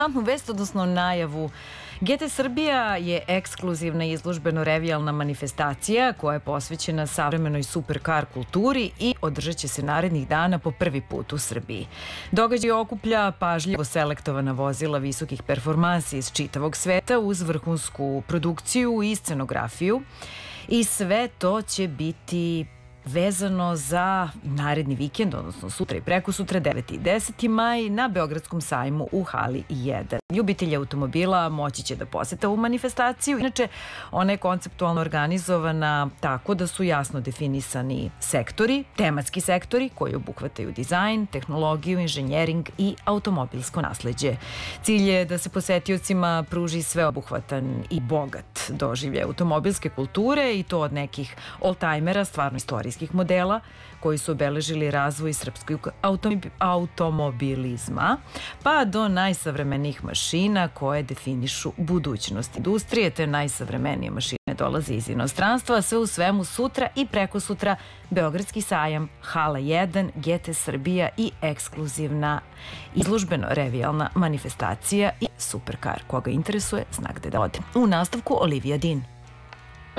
Vest, odnosno najavu. GT Srbija je ekskluzivna izložbeno-revijalna manifestacija koja je posvećena savremenoj superkar kulturi i održat će se narednih dana po prvi put u Srbiji. Događaj okuplja pažljivo selektovana vozila visokih performansi iz čitavog sveta uz vrhunsku produkciju i scenografiju i sve to će biti vezano za naredni vikend, odnosno sutra i prekosutra, 9. i 10. maj, na Beogradskom sajmu u hali 1. Ljubitelji automobila moći će da posete ovu manifestaciju. Inače, ona je konceptualno organizovana tako da su jasno definisani sektori, tematski sektori koji obuhvataju dizajn, tehnologiju, inženjering i automobilsko nasleđe. Cilj je da se posetiocima pruži sveobuhvatan i bogat doživljaj automobilske kulture i to od nekih oldtimera, stvarno istorijskih modela koji su obeležili razvoj srpskog automobilizma, pa do najsavremenijih mašina koje definišu budućnost industrije. Te najsavremenije mašine dolaze iz inostranstva, a sve u svemu sutra i prekosutra Beogradski sajam, hala 1, GT Srbija i ekskluzivna izložbeno-revijalna manifestacija i superkar. Koga interesuje, zna gde da ode. U nastavku Olivija Din.